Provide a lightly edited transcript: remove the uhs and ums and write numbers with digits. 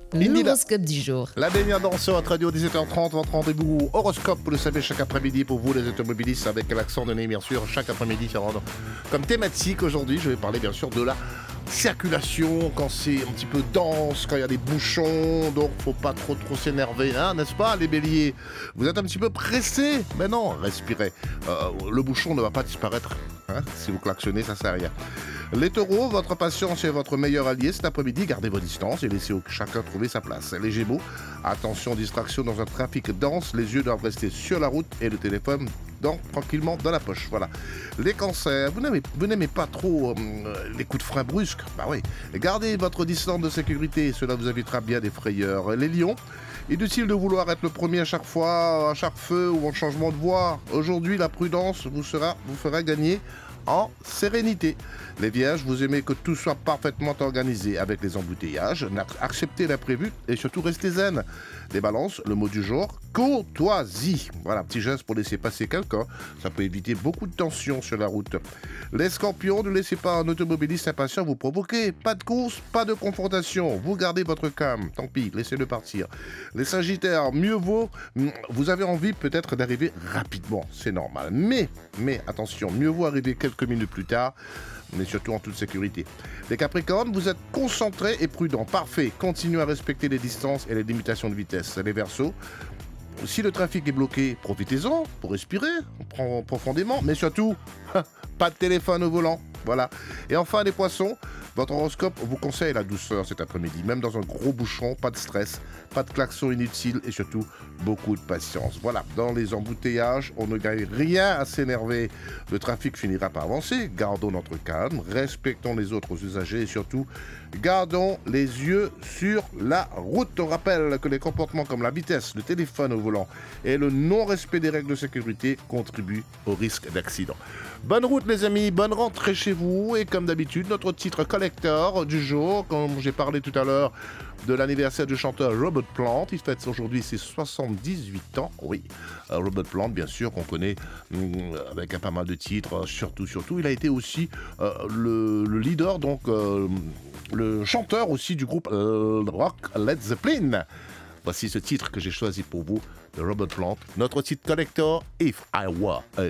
L'horoscope du jour. La baignade danseur à radio 17h30, votre rendez-vous horoscope, vous le savez, chaque après-midi pour vous les automobilistes avec l'accent donné bien sûr chaque après-midi comme thématique. Aujourd'hui je vais parler bien sûr de la circulation quand c'est un petit peu dense, quand il y a des bouchons, donc faut pas trop s'énerver, hein, n'est-ce pas les béliers? Vous êtes un petit peu pressés, mais non, respirez, le bouchon ne va pas disparaître, hein, si vous klaxonnez ça sert à rien. Les taureaux, votre patience est votre meilleur allié cet après-midi, gardez vos distances et laissez chacun trouver sa place. Les gémeaux, attention distraction dans un trafic dense, les yeux doivent rester sur la route et le téléphone tranquillement dans la poche. Voilà. Les cancers, vous n'aimez pas trop les coups de frein brusques. Bah oui, gardez votre distance de sécurité, cela vous évitera bien des frayeurs. Les lions, inutile de vouloir être le premier à chaque fois, à chaque feu ou en changement de voie. Aujourd'hui, la prudence vous fera gagner en sérénité. Les vierges, vous aimez que tout soit parfaitement organisé avec les embouteillages, acceptez l'imprévu et surtout restez zen. Les balances, le mot du jour, courtoisie. Voilà, petit geste pour laisser passer quelqu'un, ça peut éviter beaucoup de tensions sur la route. Les scorpions, ne laissez pas un automobiliste impatient vous provoquer. Pas de course, pas de confrontation, vous gardez votre calme, tant pis, laissez-le partir. Les sagittaires, mieux vaut, vous avez envie peut-être d'arriver rapidement, c'est normal. Mais attention, mieux vaut arriver quelques minutes plus tard, mais surtout en toute sécurité. Les Capricornes, vous êtes concentrés et prudents. Parfait. Continuez à respecter les distances et les limitations de vitesse. Les Verseaux, si le trafic est bloqué, profitez-en pour respirer profondément, mais surtout, pas de téléphone au volant. Voilà. Et enfin, les Poissons, votre horoscope vous conseille la douceur cet après-midi. Même dans un gros bouchon, pas de stress, pas de klaxon inutile et surtout beaucoup de patience. Voilà, dans les embouteillages, on ne gagne rien à s'énerver. Le trafic finira par avancer. Gardons notre calme, respectons les autres usagers et surtout, gardons les yeux sur la route. On rappelle que les comportements comme la vitesse, le téléphone au volant et le non-respect des règles de sécurité contribuent au risque d'accident. Bonne route les amis, bonne rentrée chez vous et comme d'habitude, notre titre collector du jour, comme j'ai parlé tout à l'heure de l'anniversaire du chanteur Robert Plant, il fête aujourd'hui ses 78 ans, oui, Robert Plant bien sûr qu'on connaît avec pas mal de titres, surtout, il a été aussi le leader, donc le chanteur aussi du groupe rock Led Zeppelin. Voici ce titre que j'ai choisi pour vous de Robert Plant, notre titre collector If I Were a